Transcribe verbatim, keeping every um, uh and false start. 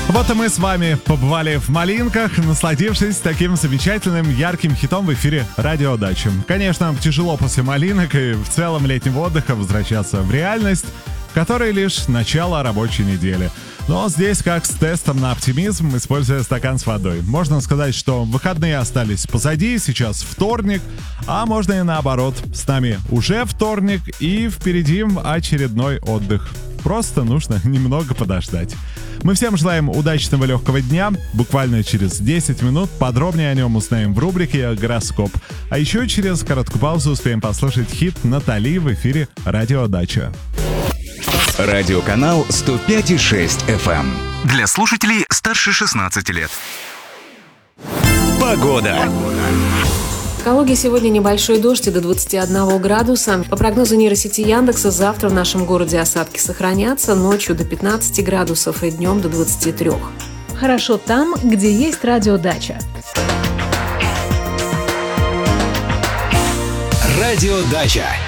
Вот и мы с вами побывали в Малинках, насладившись таким замечательным ярким хитом в эфире Радио Дача. Конечно, тяжело после малинок и в целом летнего отдыха возвращаться в реальность, в которой лишь начало рабочей недели. Но здесь, как с тестом на оптимизм, используя стакан с водой. Можно сказать, что выходные остались позади, сейчас вторник, а можно и наоборот. С нами уже вторник и впереди очередной отдых. Просто нужно немного подождать. Мы всем желаем удачного легкого дня. Буквально через десять минут подробнее о нем узнаем в рубрике «Гороскоп». А еще через короткую паузу успеем послушать хит Натали в эфире «Радио Дача». Радиоканал сто пять и шесть эф эм. Для слушателей старше шестнадцати лет. Погода. В Калуге сегодня небольшой дождь и до двадцати одного градуса. По прогнозу нейросети Яндекса, завтра в нашем городе осадки сохранятся, ночью до пятнадцати градусов и днем до двадцати трёх. Хорошо там, где есть радиодача. Радиодача.